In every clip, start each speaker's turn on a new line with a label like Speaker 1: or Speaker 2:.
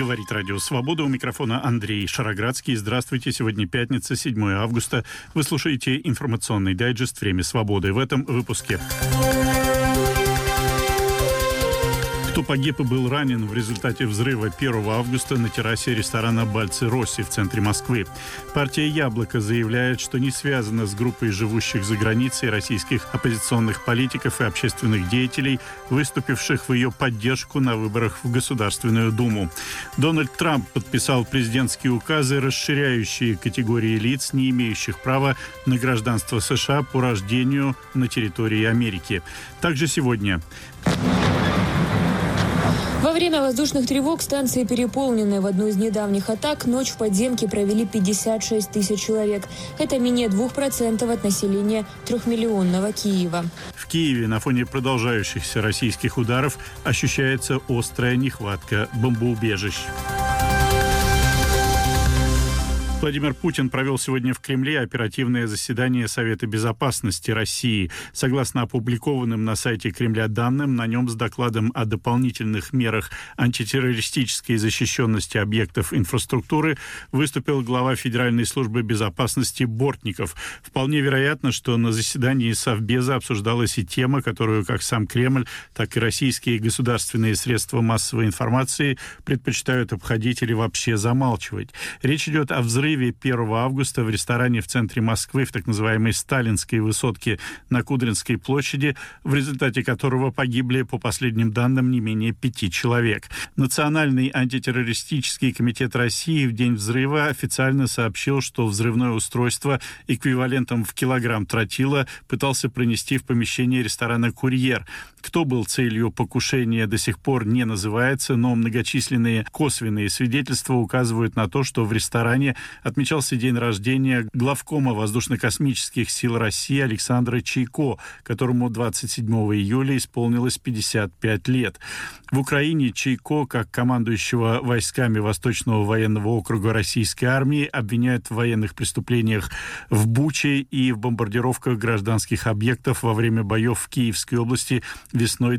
Speaker 1: Говорит Радио Свобода. У микрофона Андрей Шароградский. Здравствуйте. Сегодня пятница, 7 августа. Вы слушаете информационный дайджест «Время свободы». В этом выпуске. Кто погиб и был ранен в результате взрыва 1 августа на террасе ресторана «Бальцы Росси» в центре Москвы. Партия «Яблоко» заявляет, что не связана с группой живущих за границей российских оппозиционных политиков и общественных деятелей, выступивших в ее поддержку на выборах в Государственную Думу. Дональд Трамп подписал президентские указы, расширяющие категории лиц, не имеющих права на гражданство США по рождению на территории Америки. Также сегодня...
Speaker 2: Во время воздушных тревог станции переполнены. В одну из недавних атак ночь в подземке провели 56 тысяч человек. Это менее 2% от населения 3-миллионного Киева.
Speaker 1: В Киеве на фоне продолжающихся российских ударов ощущается острая нехватка бомбоубежищ. Владимир Путин провел сегодня в Кремле оперативное заседание Совета безопасности России. Согласно опубликованным на сайте Кремля данным, на нем с докладом о дополнительных мерах антитеррористической защищенности объектов инфраструктуры выступил глава Федеральной службы безопасности Бортников. Вполне вероятно, что на заседании Совбеза обсуждалась и тема, которую как сам Кремль, так и российские государственные средства массовой информации предпочитают обходить или вообще замалчивать. Речь идет о взрыве 1 августа в ресторане в центре Москвы в так называемой Сталинской высотке на Кудринской площади, в результате которого погибли, по последним данным, не менее 5 человек. Национальный антитеррористический комитет России в день взрыва официально сообщил, что взрывное устройство эквивалентом в килограмм тротила пытался пронести в помещение ресторана «Курьер». Кто был целью покушения, до сих пор не называется, но многочисленные косвенные свидетельства указывают на то, что в ресторане отмечался день рождения главкома воздушно-космических сил России Александра Чайко, которому 27 июля исполнилось 55 лет. В Украине Чайко, как командующего войсками Восточного военного округа российской армии, обвиняют в военных преступлениях в Буче и в бомбардировках гражданских объектов во время боев в Киевской области весной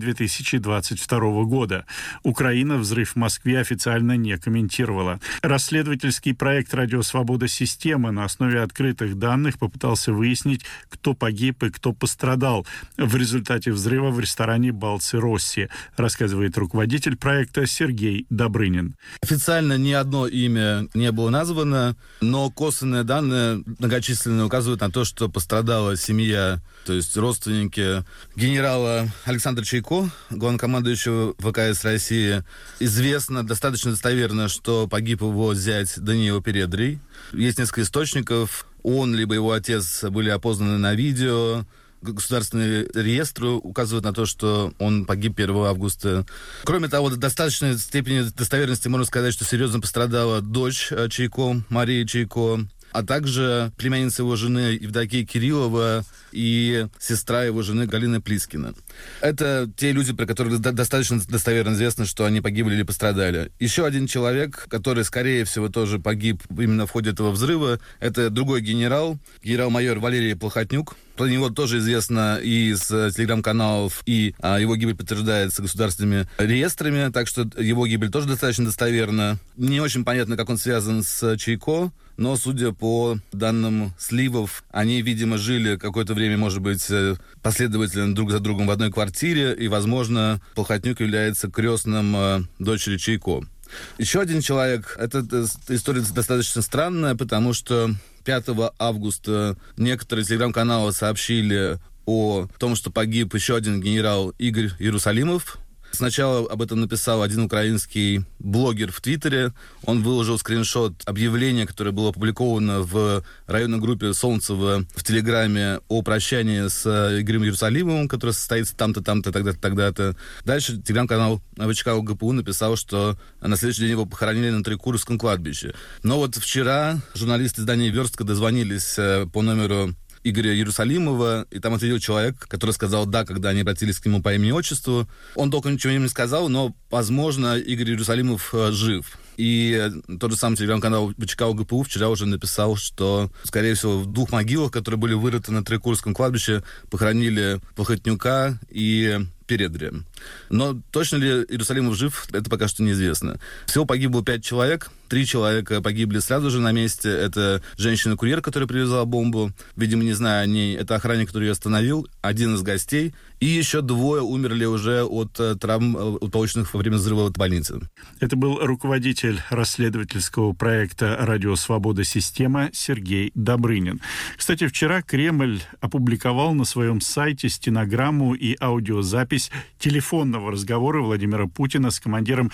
Speaker 1: 2022 года. Украина взрыв в Москве официально не комментировала. Расследовательский проект «Радио Свобода. Система» на основе открытых данных попытался выяснить, кто погиб и кто пострадал в результате взрыва в ресторане «Бальцы Росси», рассказывает руководитель проекта Сергей Добрынин.
Speaker 3: Официально ни одно имя не было названо, но косвенные данные многочисленные указывают на то, что пострадала семья, то есть родственники генерала Александра Чайко, главнокомандующего ВКС России. Известно достаточно достоверно, что погиб его зять Даниил Передрий. Есть несколько источников. Он либо его отец были опознаны на видео. Государственные реестры указывают на то, что он погиб 1 августа. Кроме того, до достаточной степени достоверности можно сказать, что серьезно пострадала дочь Чайко, Мария Чайко, а также племянница его жены Евдокия Кириллова и сестра его жены Галина Плискина. Это те люди, про которых достаточно достоверно известно, что они погибли или пострадали. Еще один человек, который, скорее всего, тоже погиб именно в ходе этого взрыва, это другой генерал-майор Валерий Плохотнюк. Про него тоже известно и из телеграм-каналов, и его гибель подтверждается государственными реестрами, так что его гибель тоже достаточно достоверна. Не очень понятно, как он связан с Чайко, но, судя по данным сливов, они, видимо, жили какое-то время, может быть, последовательно друг за другом в одной квартире, и, возможно, Плохотнюк является крестным дочери Чайко. Еще один человек, эта история достаточно странная, потому что 5 августа некоторые телеграм-каналы сообщили о том, что погиб еще один генерал Игорь Иерусалимов. Сначала об этом написал один украинский блогер в Твиттере. Он выложил скриншот объявления, которое было опубликовано в районной группе Солнцево в Телеграме о прощании с Игорем Иерусалимовым, который состоится там-то, там-то, тогда-то, тогда-то. Дальше телеграм-канал ВЧК ГПУ написал, что на следующий день его похоронили на Трикуровском кладбище. Но вот вчера журналисты издания «Верстка» дозвонились по номеру Игоря Иерусалимова, и там ответил человек, который сказал «да», когда они обратились к нему по имени и отчеству. Он толком ничего не сказал, но, возможно, Игорь Иерусалимов жив. И тот же самый телеграм-канал ВЧК ГПУ вчера уже написал, что, скорее всего, в 2 могилах, которые были вырыты на Трикуровском кладбище, похоронили Плохотнюка и передре. Но точно ли Иерусалимов жив, это пока что неизвестно. Всего погибло 5 человек. 3 человека погибли сразу же на месте. Это женщина-курьер, которая привезла бомбу. Видимо, не знаю о ней. Это охранник, который ее остановил. 1 из гостей. И еще 2 умерли уже от травм, полученных во время взрыва в больнице.
Speaker 1: Это был руководитель расследовательского проекта «Радио Свобода. Система» Сергей Добрынин. Кстати, вчера Кремль опубликовал на своем сайте стенограмму и аудиозапись телефонного разговора Владимира Путина с командиром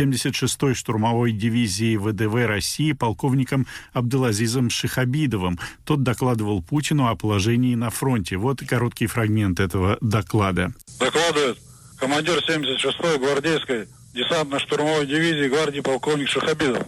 Speaker 1: 76-й штурмовой дивизии ВДВ России полковником Абдулазизом Шихабидовым. Тот докладывал Путину о положении на фронте. Вот короткий фрагмент этого доклада.
Speaker 4: Докладывает командир 76-й гвардейской десантно-штурмовой дивизии гвардии полковник Шихабидов.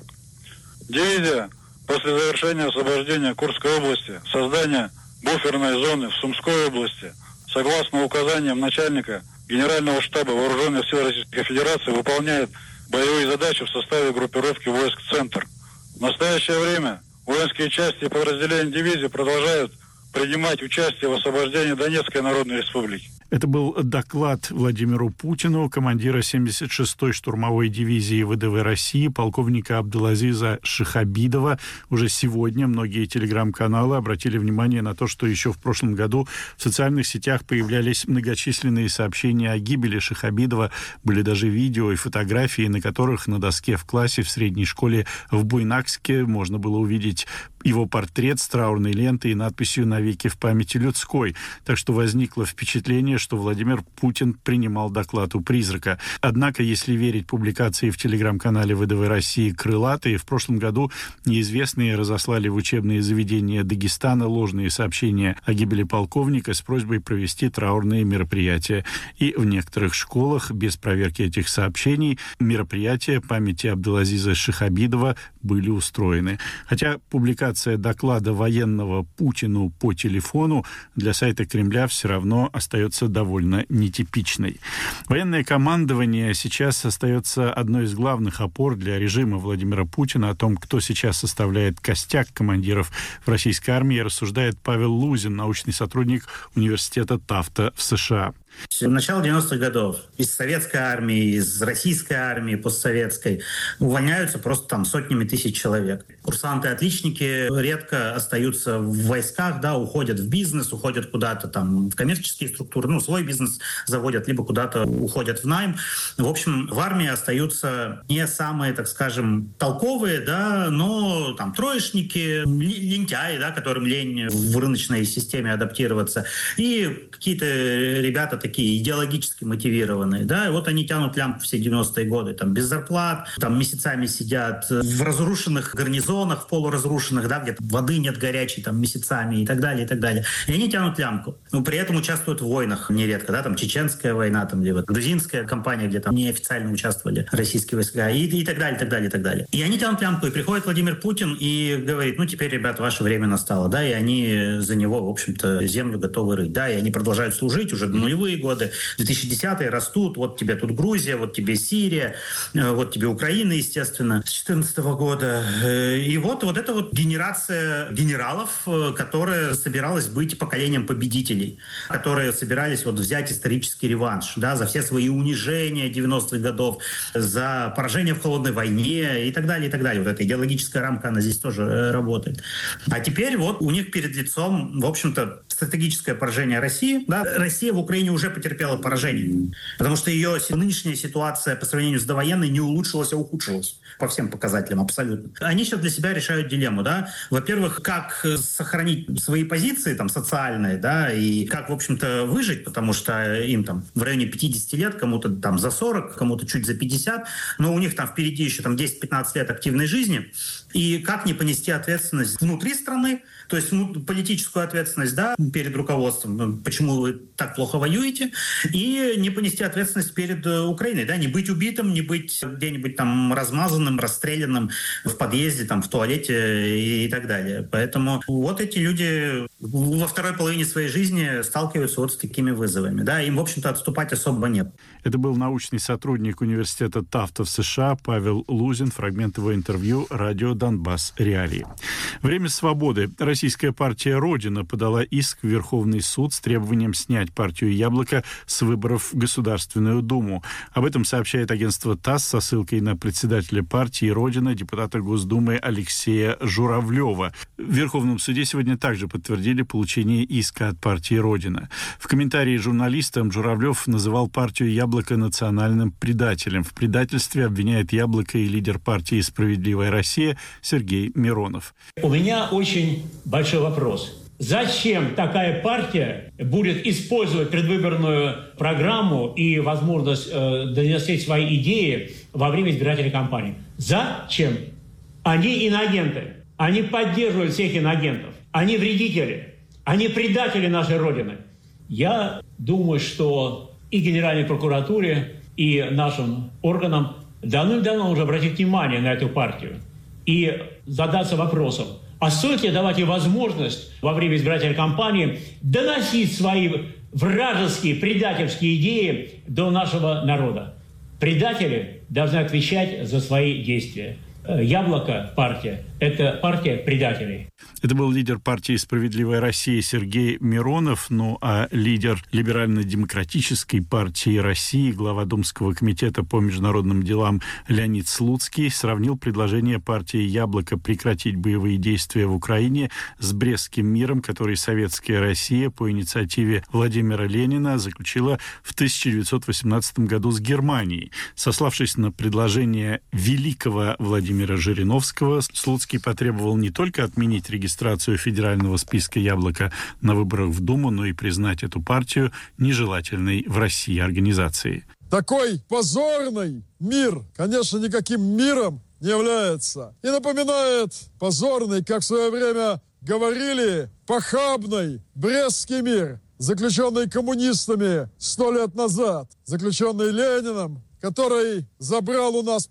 Speaker 4: Дивизия после завершения освобождения Курской области, создания буферной зоны в Сумской области, согласно указаниям начальника Генерального штаба Вооруженных сил Российской Федерации, выполняет боевые задачи в составе группировки войск «Центр». В настоящее время воинские части и подразделения дивизии продолжают принимать участие в освобождении Донецкой Народной Республики.
Speaker 1: Это был доклад Владимиру Путину, командира 76-й штурмовой дивизии ВДВ России, полковника Абдулазиза Шихабидова. Уже сегодня многие телеграм-каналы обратили внимание на то, что еще в прошлом году в социальных сетях появлялись многочисленные сообщения о гибели Шихабидова. Были даже видео и фотографии, на которых на доске в классе в средней школе в Буйнакске можно было увидеть его портрет с траурной лентой и надписью «Навеки в памяти людской». Так что возникло впечатление, что Владимир Путин принимал доклад у призрака. Однако, если верить публикации в телеграм-канале ВДВ России «Крылатые», в прошлом году неизвестные разослали в учебные заведения Дагестана ложные сообщения о гибели полковника с просьбой провести траурные мероприятия. И в некоторых школах без проверки этих сообщений мероприятия памяти Абдулазиза Шихабидова были устроены. Хотя публикация доклада военного Путину по телефону для сайта Кремля все равно остается довольно нетипичной. Военное командование сейчас остается одной из главных опор для режима Владимира Путина. О том, кто сейчас составляет костяк командиров в российской армии, рассуждает Павел Лузин, научный сотрудник университета Тафта в США.
Speaker 5: В начале 90-х годов из советской армии, из российской армии, постсоветской увольняются просто там сотнями тысяч человек. Курсанты-отличники редко остаются в войсках, да, уходят в бизнес, уходят куда-то там в коммерческие структуры, свой бизнес заводят, либо куда-то уходят в найм. В общем, в армии остаются не самые, так скажем, толковые, да, но там троечники, лентяи, да, которым лень в рыночной системе адаптироваться, и какие-то ребята такие идеологически мотивированные, да, и вот они тянут лямку все 90-е годы, там, без зарплат, там, месяцами сидят в разрушенных гарнизонах, в полуразрушенных, да, где воды нет горячей, там, месяцами и так далее, и так далее. И они тянут лямку. Но при этом участвуют в войнах нередко, да, там, чеченская война, там, либо грузинская кампания, где там неофициально участвовали российские войска, и так далее, и так далее, и так далее. И они тянут лямку, и приходит Владимир Путин и говорит, теперь, ребят, ваше время настало, да, и они за него, в общем-то, землю готовы рыть, да, и они продолжают служить уже до нулевые годы, 2010-е растут, вот тебе тут Грузия, вот тебе Сирия, вот тебе Украина, естественно, с 2014 года. И вот эта вот генерация генералов, которая собиралась быть поколением победителей, которые собирались взять исторический реванш, да, за все свои унижения 90-х годов, за поражение в холодной войне и так далее, и так далее. Вот эта идеологическая рамка, она здесь тоже работает. А теперь у них перед лицом, в общем-то, стратегическое поражение России. Да? Россия в Украине уже потерпела поражение, потому что ее нынешняя ситуация по сравнению с довоенной не улучшилась, а ухудшилась по всем показателям абсолютно. Они сейчас для себя решают дилемму, да. Во-первых, как сохранить свои позиции там социальные, да, и как, в общем-то, выжить, потому что им там в районе 50 лет, кому-то там за 40, кому-то чуть за 50, но у них там впереди еще там 10-15 лет активной жизни. И как не понести ответственность внутри страны, то есть политическую ответственность, да, перед руководством, почему вы так плохо воюете, и не понести ответственность перед Украиной, да, не быть убитым, не быть где-нибудь там размазанным, расстрелянным в подъезде, там, в туалете и так далее. Поэтому вот эти люди во второй половине своей жизни сталкиваются вот с такими вызовами. Да, им, в общем-то, отступать особо нет.
Speaker 1: Это был научный сотрудник университета Тафта в США Павел Лузин. Фрагмент его интервью «Радио Донбасс. Реалии». Время свободы. Российская партия «Родина» подала иск в Верховный суд с требованием снять партию «Яблоко» с выборов в Государственную Думу. Об этом сообщает агентство ТАСС со ссылкой на председателя партии «Родина», депутата Госдумы Алексея Журавлева. В Верховном суде сегодня также подтвердили получение иска от партии «Родина». В комментарии журналистам Журавлев называл партию «Яблоко» национальным предателем. В предательстве обвиняет «Яблоко» и лидер партии «Справедливая Россия» Сергей Миронов.
Speaker 6: У меня очень большой вопрос. Зачем такая партия будет использовать предвыборную программу и возможность доносить свои идеи во время избирательной кампании? Зачем? Они иноагенты. Они поддерживают всех иноагентов. Они вредители. Они предатели нашей Родины. Я думаю, что и Генеральной прокуратуре, и нашим органам давным-давно уже обратить внимание на эту партию и задаться вопросом, а стоит ли давать ей возможность во время избирательной кампании доносить свои вражеские, предательские идеи до нашего народа. Предатели должны отвечать за свои действия. «Яблоко» партия – это партия предателей.
Speaker 1: Это был лидер партии «Справедливая Россия» Сергей Миронов, ну а лидер Либерально-демократической партии России, глава Думского комитета по международным делам Леонид Слуцкий сравнил предложение партии «Яблоко» прекратить боевые действия в Украине с Брестским миром, который Советская Россия по инициативе Владимира Ленина заключила в 1918 году с Германией. Сославшись на предложение великого Владимира Жириновского, Слуцкий потребовал не только отменить регистрацию федерального списка «Яблоко» на выборах в Думу, но и признать эту партию нежелательной в России организацией.
Speaker 7: Такой позорный мир, конечно, никаким миром не является. И напоминает позорный, как в свое время говорили, похабный Брестский мир, заключенный коммунистами 100 лет назад, заключенный Лениным, который забрал у нас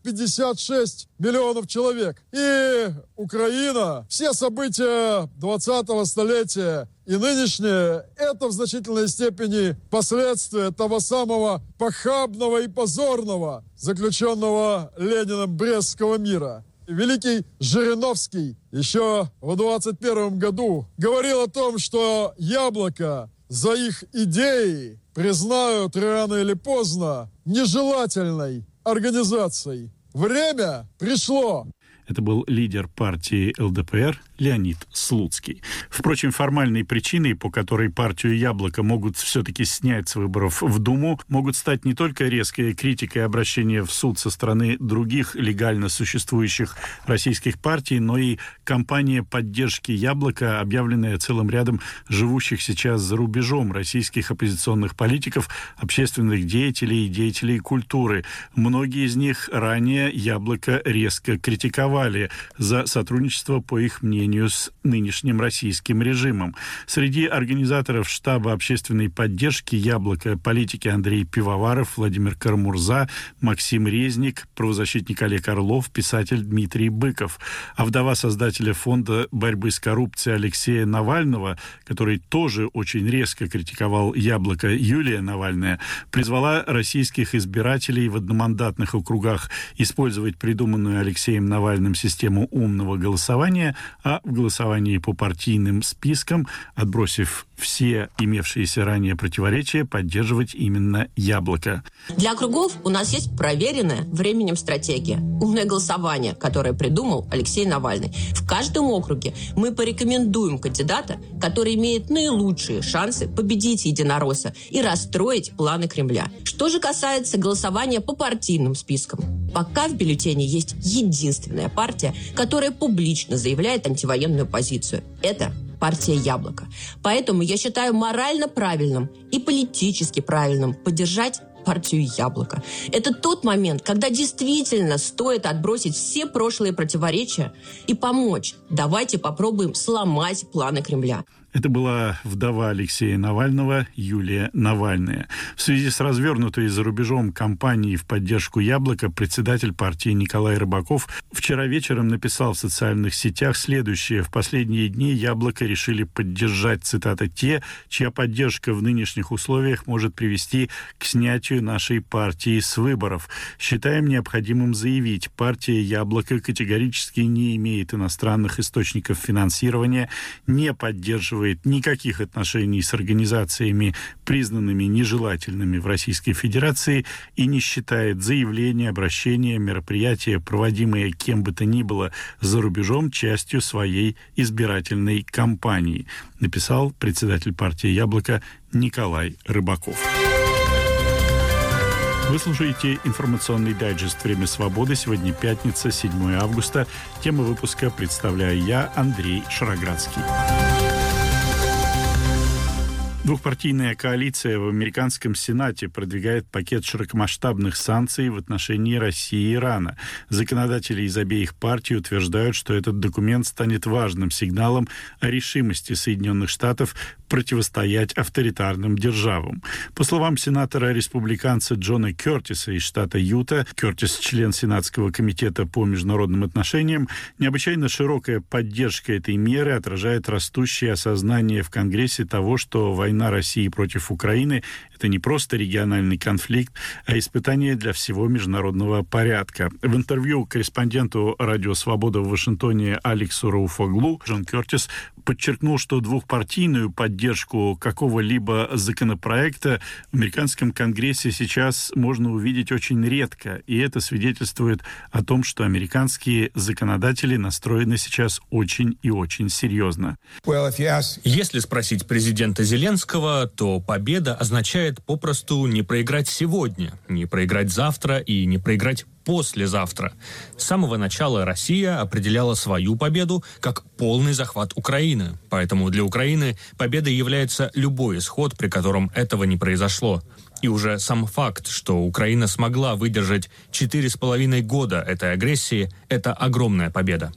Speaker 7: 56 миллионов человек. И Украина, все события 20-го столетия и нынешние, это в значительной степени последствия того самого похабного и позорного, заключенного Лениным Брестского мира. Великий Жириновский еще в 21 году говорил о том, что «Яблоко» за их идеи признают рано или поздно нежелательной организацией. Время пришло.
Speaker 1: Это был лидер партии ЛДПР Леонид Слуцкий. Впрочем, формальной причиной, по которой партию «Яблоко» могут все-таки снять с выборов в Думу, могут стать не только резкая критика и обращение в суд со стороны других легально существующих российских партий, но и кампания поддержки «Яблока», объявленная целым рядом живущих сейчас за рубежом российских оппозиционных политиков, общественных деятелей и деятелей культуры. Многие из них ранее «Яблоко» резко критиковали за сотрудничество, по их мнению, с нынешним российским режимом. Среди организаторов штаба общественной поддержки «Яблоко» политики Андрей Пивоваров, Владимир Карамурза, Максим Резник, правозащитник Олег Орлов, писатель Дмитрий Быков. А вдова создателя фонда борьбы с коррупцией Алексея Навального, который тоже очень резко критиковал «Яблоко», Юлия Навальная, призвала российских избирателей в одномандатных округах использовать придуманную Алексеем Навальным систему умного голосования, а в голосовании по партийным спискам, отбросив все имевшиеся ранее противоречия, поддерживать именно «Яблоко».
Speaker 8: Для округов у нас есть проверенная временем стратегия. Умное голосование, которое придумал Алексей Навальный. В каждом округе мы порекомендуем кандидата, который имеет наилучшие шансы победить единоросса и расстроить планы Кремля. Что же касается голосования по партийным спискам, пока в бюллетене есть единственная партия, которая публично заявляет антивоенную позицию. Это партия «Яблоко». Поэтому я считаю морально правильным и политически правильным поддержать партию «Яблоко». Это тот момент, когда действительно стоит отбросить все прошлые противоречия и помочь. Давайте попробуем сломать планы Кремля.
Speaker 1: Это была вдова Алексея Навального, Юлия Навальная. В связи с развернутой за рубежом кампанией в поддержку «Яблока» председатель партии Николай Рыбаков вчера вечером написал в социальных сетях следующее. В последние дни «Яблоко» решили поддержать, цитата, «те, чья поддержка в нынешних условиях может привести к снятию нашей партии с выборов. Считаем необходимым заявить, партия «Яблоко» категорически не имеет иностранных источников финансирования, не поддерживает никаких отношений с организациями, признанными нежелательными в Российской Федерации, и не считает заявления, обращения, мероприятия, проводимые кем бы то ни было за рубежом, частью своей избирательной кампании», написал председатель партии «Яблоко» Николай Рыбаков. Вы слушаете информационный дайджест «Время свободы». Сегодня пятница, 7 августа. Тему выпуска представляю я, Андрей Шароградский. Двухпартийная коалиция в американском Сенате продвигает пакет широкомасштабных санкций в отношении России и Ирана. Законодатели из обеих партий утверждают, что этот документ станет важным сигналом о решимости Соединенных Штатов противостоять авторитарным державам. По словам сенатора-республиканца Джона Кертиса из штата Юта, Кертис – член Сенатского комитета по международным отношениям, необычайно широкая поддержка этой меры отражает растущее осознание в Конгрессе того, что война России против Украины – это не просто региональный конфликт, а испытание для всего международного порядка. В интервью корреспонденту «Радио Свобода» в Вашингтоне Алексу Рауфоглу Джон Кертис подчеркнул, что двухпартийную поддержку какого-либо законопроекта в американском Конгрессе сейчас можно увидеть очень редко, и это свидетельствует о том, что американские законодатели настроены сейчас очень и очень серьезно.
Speaker 9: Если спросить президента Зеленского, то победа означает попросту не проиграть сегодня, не проиграть завтра и не проиграть послезавтра. С самого начала Россия определяла свою победу как полный захват Украины. Поэтому для Украины победой является любой исход, при котором этого не произошло. И уже сам факт, что Украина смогла выдержать 4,5 года этой агрессии, это огромная победа.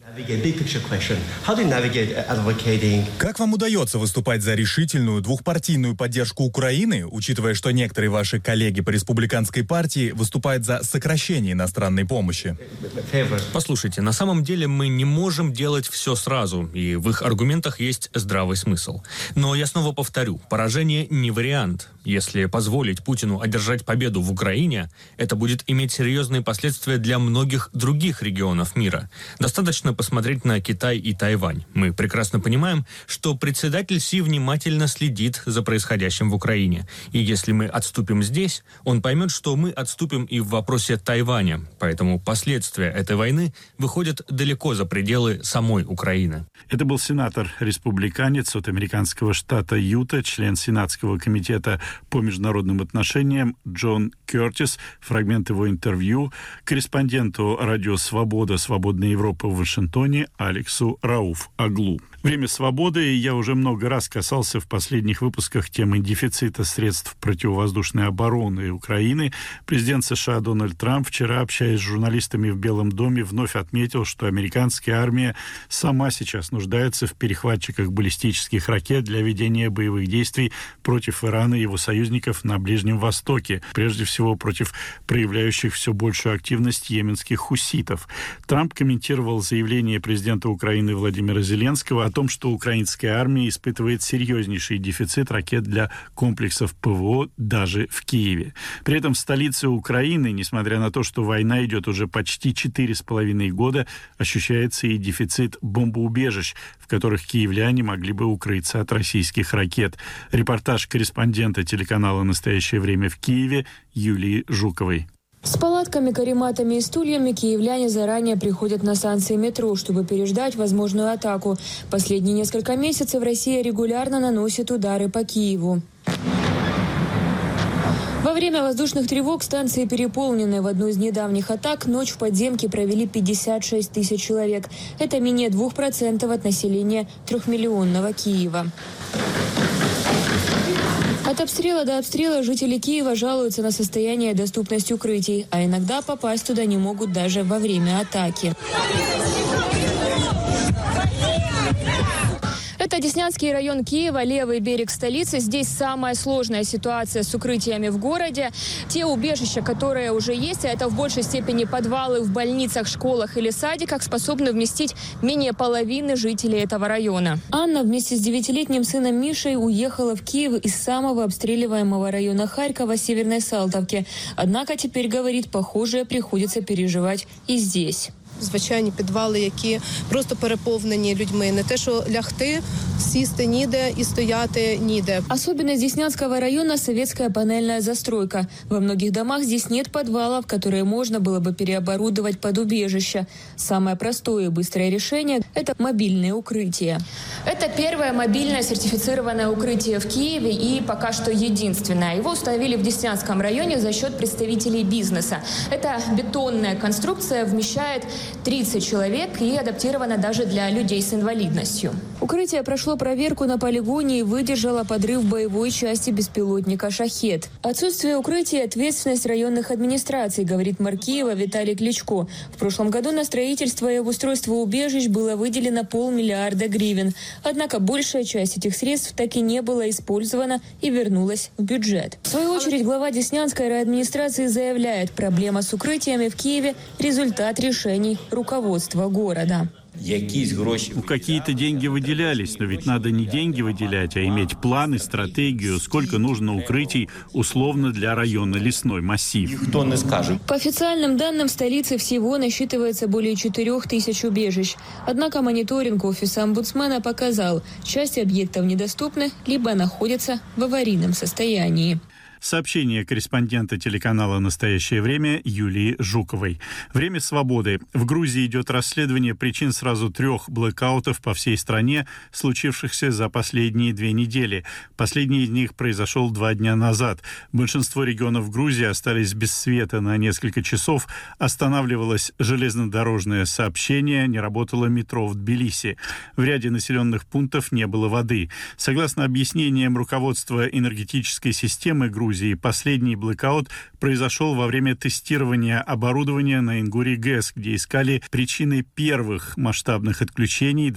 Speaker 10: Как вам удается выступать за решительную двухпартийную поддержку Украины, учитывая, что некоторые ваши коллеги по республиканской партии выступают за сокращение иностранной помощи?
Speaker 9: Послушайте, на самом деле мы не можем делать все сразу, и в их аргументах есть здравый смысл. Но я снова повторю, поражение не вариант. Если позволить Путину одержать победу в Украине, это будет иметь серьезные последствия для многих других регионов мира. Достаточно посмотреть на Китай и Тайвань. Мы прекрасно понимаем, что председатель Си внимательно следит за происходящим в Украине. И если мы отступим здесь, он поймет, что мы отступим и в вопросе Тайваня. Поэтому последствия этой войны выходят далеко за пределы самой Украины.
Speaker 1: Это был сенатор-республиканец от американского штата Юта, член Сенатского комитета по международным отношениям Джон Кертис. Фрагмент его интервью корреспонденту «Радио Свобода», «Свободная Европа» в Вашингтоне Алексу Рауфоглу. «Время свободы». Я уже много раз касался в последних выпусках темы дефицита средств противовоздушной обороны Украины. Президент США Дональд Трамп вчера, общаясь с журналистами в Белом доме, вновь отметил, что американская армия сама сейчас нуждается в перехватчиках баллистических ракет для ведения боевых действий против Ирана и его союзников на Ближнем Востоке, прежде всего против проявляющих все большую активность йеменских хуситов. Трамп комментировал заявление президента Украины Владимира Зеленского о том, что украинская армия испытывает серьезнейший дефицит ракет для комплексов ПВО даже в Киеве. При этом в столице Украины, несмотря на то, что война идет уже почти 4,5 года, ощущается и дефицит бомбоубежищ, в которых киевляне могли бы укрыться от российских ракет. Репортаж корреспондента телеканала «Настоящее время» в Киеве Юлии Жуковой.
Speaker 2: С палатками, карематами и стульями киевляне заранее приходят на станции метро, чтобы переждать возможную атаку. Последние несколько месяцев Россия регулярно наносит удары по Киеву. Во время воздушных тревог станции переполнены. В одну из недавних атак ночь в подземке провели 56 тысяч человек. Это менее 2% от населения 3-миллионного Киева. От обстрела до обстрела жители Киева жалуются на состояние и доступность укрытий, а иногда попасть туда не могут даже во время атаки. Это Деснянский район Киева, левый берег столицы. Здесь самая сложная ситуация с укрытиями в городе. Те убежища, которые уже есть, а это в большей степени подвалы в больницах, школах или садиках, способны вместить менее половины жителей этого района. Анна вместе с 9-летним сыном Мишей уехала в Киев из самого обстреливаемого района Харькова, Северной Салтовки. Однако теперь, говорит, похожее приходится переживать и здесь.
Speaker 11: Звичайні підвали, які просто переповнені людьми. Не те, що лягти, сісти ніде и стояти ніде.
Speaker 2: Особенность Деснянского района – советская панельная застройка. Во многих домах здесь нет подвалов, которые можно было бы переоборудовать под убежище. Самое простое и быстрое решение – это мобильные укрытия. Это первое мобильное сертифицированное укрытие в Киеве и пока что единственное. Его установили в Деснянском районе за счет представителей бизнеса. Эта бетонная конструкция вмещает 30 человек и адаптирована даже для людей с инвалидностью. Укрытие прошло проверку на полигоне и выдержало подрыв боевой части беспилотника «Шахед». Отсутствие укрытия – ответственность районных администраций, говорит мэр Киева Виталий Кличко. В прошлом году на строительство и обустройство убежищ было выделено 500 миллиона гривен. Однако большая часть этих средств так и не была использована и вернулась в бюджет. В свою очередь глава Деснянской райадминистрации заявляет, проблема с укрытиями в Киеве – результат решений руководства города.
Speaker 1: Какие-то деньги выделялись, но ведь надо не деньги выделять, а иметь план и стратегию, сколько нужно укрытий условно для района лесной массив.
Speaker 2: По официальным данным, в столице всего насчитывается более 4000 убежищ. Однако мониторинг офиса омбудсмена показал, часть объектов недоступны, либо находятся в аварийном состоянии.
Speaker 1: Сообщение корреспондента телеканала «Настоящее время» Юлии Жуковой. Время свободы. В Грузии идет расследование причин сразу 3 блэкаутов по всей стране, случившихся за последние 2 недели. Последний из них произошел 2 дня назад. Большинство регионов Грузии остались без света на несколько часов. Останавливалось железнодорожное сообщение, не работало метро в Тбилиси. В ряде населенных пунктов не было воды. Согласно объяснениям руководства энергетической системы Грузии, последний блэкаут произошел во время тестирования оборудования на Ингуре ГЭС, где искали причины первых масштабных отключений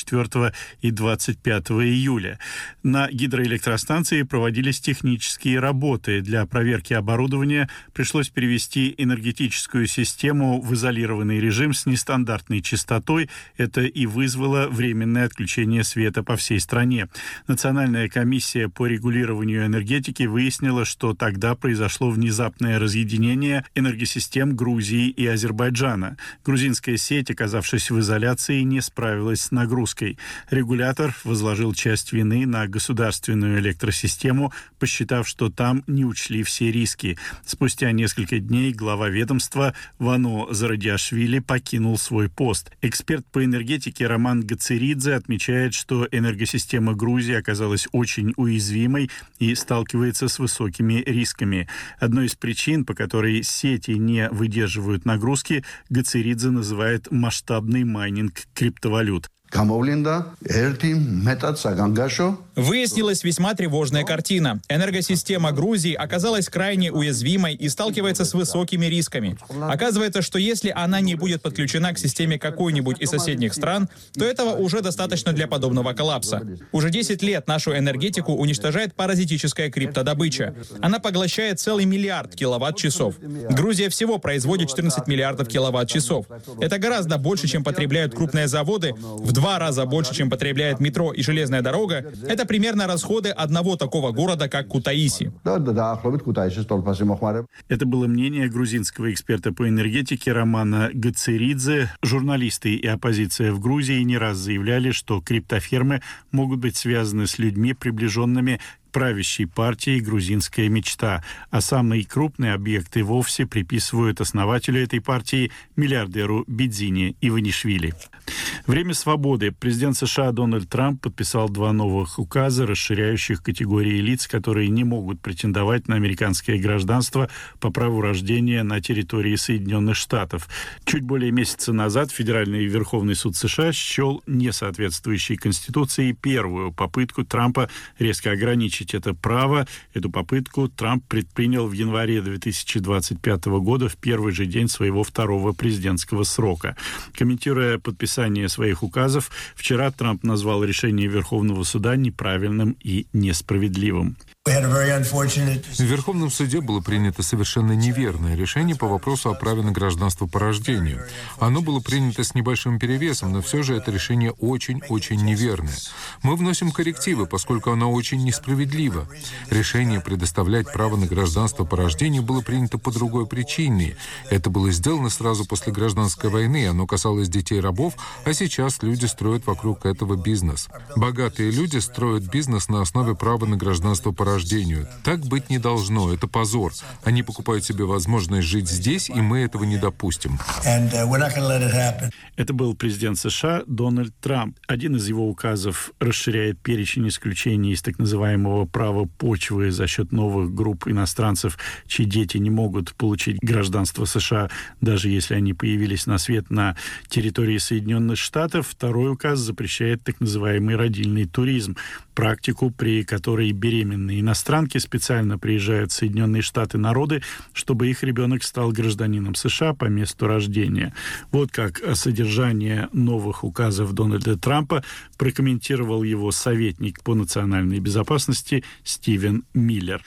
Speaker 1: 24 и 25 июля. На гидроэлектростанции проводились технические работы. Для проверки оборудования пришлось перевести энергетическую систему в изолированный режим с нестандартной частотой. Это и вызвало временное отключение света по всей стране. Национальная комиссия по регулированию энергетики выяснила, что тогда произошло внезапное разъединение энергосистем Грузии и Азербайджана. Грузинская сеть, оказавшись в изоляции, не справилась с нагрузкой. Регулятор возложил часть вины на государственную электросистему, посчитав, что там не учли все риски. Спустя несколько дней глава ведомства Вано Зарадиашвили покинул свой пост. Эксперт по энергетике Роман Гацеридзе отмечает, что энергосистема Грузии оказалась очень уязвимой и сталкивается с высокими рисками. Одной из причин, по которой сети не выдерживают нагрузки, Гацеридзе называет масштабный майнинг криптовалют.
Speaker 10: Выяснилась весьма тревожная картина. Энергосистема Грузии оказалась крайне уязвимой и сталкивается с высокими рисками. Оказывается, что если она не будет подключена к системе какой-нибудь из соседних стран, то этого уже достаточно для подобного коллапса. Уже 10 лет нашу энергетику уничтожает паразитическая криптодобыча. Она поглощает целый миллиард киловатт-часов. Грузия всего производит 14 миллиардов киловатт-часов. Это гораздо больше, чем потребляют крупные заводы, в 2 раза больше, чем потребляет метро и железная дорога. Это примерно расходы одного такого города, как Кутаиси.
Speaker 1: Это было мнение грузинского эксперта по энергетике Романа Гацеридзе. Журналисты и оппозиция в Грузии не раз заявляли, что криптофермы могут быть связаны с людьми, приближенными правящей партии «Грузинская мечта», а самые крупные объекты вовсе приписывают основателю этой партии, миллиардеру Бидзине Иванишвили. Время свободы. Президент США Дональд Трамп подписал 2 новых указа, расширяющих категории лиц, которые не могут претендовать на американское гражданство по праву рождения на территории Соединенных Штатов. Чуть более месяца назад Федеральный Верховный суд США счел несоответствующей Конституции первую попытку Трампа резко ограничить это право. Эту попытку Трамп предпринял в январе 2025 года, в первый же день своего 2-го президентского срока. Комментируя подписание своих указов, вчера Трамп назвал решение Верховного суда неправильным и несправедливым.
Speaker 12: В Верховном суде было принято совершенно неверное решение по вопросу о праве на гражданство по рождению. Оно было принято с небольшим перевесом, но все же это решение очень-очень неверное. Мы вносим коррективы, поскольку оно очень несправедливо. Решение предоставлять право на гражданство по рождению было принято по другой причине. Это было сделано сразу после гражданской войны, оно касалось детей-рабов, а сейчас люди строят вокруг этого бизнес. Богатые люди строят бизнес на основе права на гражданство по рождению. Так быть не должно, это позор. Они покупают себе возможность жить здесь, и мы этого не допустим.
Speaker 1: Это был президент США Дональд Трамп. Один из его указов расширяет перечень исключений из так называемого права почвы за счет новых групп иностранцев, чьи дети не могут получить гражданство США, даже если они появились на свет на территории Соединенных Штатов. Второй указ запрещает так называемый родильный туризм, практику, при которой беременные иностранки специально приезжают в Соединенные Штаты народы, чтобы их ребенок стал гражданином США по месту рождения. Вот как содержание новых указов Дональда Трампа прокомментировал его советник по национальной безопасности Стивен Миллер.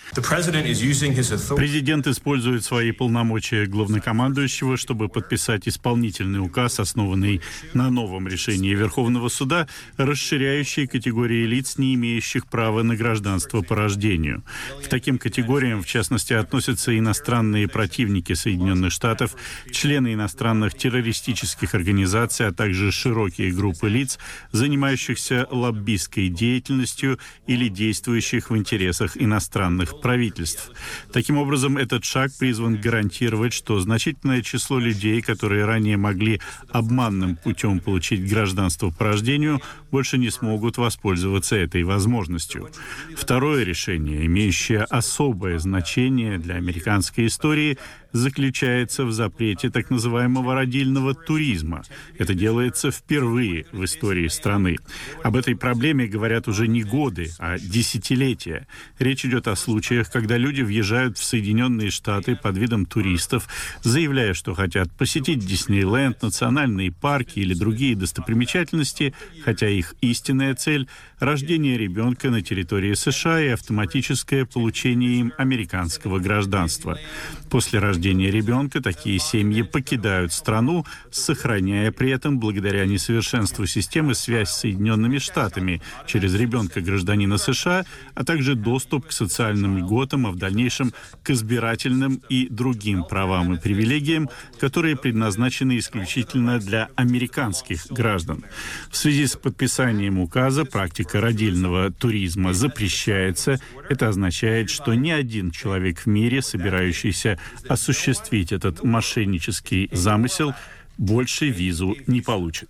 Speaker 1: Президент использует свои полномочия главнокомандующего, чтобы подписать исполнительный указ, основанный на новом решении Верховного суда, расширяющий категории лиц, не имеющих права на гражданство по рождению. К таким категориям, в частности, относятся иностранные противники Соединенных Штатов, члены иностранных террористических организаций, а также широкие группы лиц, занимающихся лоббистской деятельностью или действующих в интересах иностранных правительств. Таким образом, этот шаг призван гарантировать, что значительное число людей, которые ранее могли обманным путем получить гражданство по рождению, больше не смогут воспользоваться этой возможностью. Второе решение, имеющее особое значение для американской истории, заключается в запрете так называемого родильного туризма. Это делается впервые в истории страны. Об этой проблеме говорят уже не годы, а десятилетия. Речь идет о случаях, когда люди въезжают в Соединенные Штаты под видом туристов, заявляя, что хотят посетить Диснейленд, национальные парки или другие достопримечательности, хотя их истинная цель — рождение ребенка на территории США и автоматическое получение им американского гражданства. После рождения ребенка такие семьи покидают страну, сохраняя при этом, благодаря несовершенству системы, связь с Соединенными Штатами через ребенка гражданина США, а также доступ к социальным льготам, а в дальнейшем к избирательным и другим правам и привилегиям, которые предназначены исключительно для американских граждан. В связи с подписанием указа практика родильного туризма запрещается. Это означает, что ни один человек в мире, собирающийся осуществить этот мошеннический замысел, больше визу не получит.